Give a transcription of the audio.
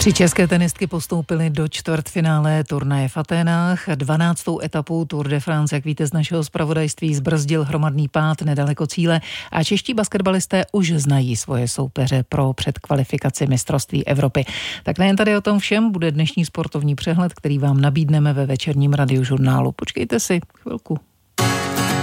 Tři české tenistky postoupily do čtvrtfinále turnaje v Aténách. 12. etapu Tour de France, jak víte z našeho zpravodajství, zbrzdil hromadný pád nedaleko cíle a čeští basketbalisté už znají svoje soupeře pro předkvalifikaci mistrovství Evropy. Tak nejen tady o tom všem bude dnešní sportovní přehled, který vám nabídneme ve večerním radiožurnálu. Počkejte si chvilku.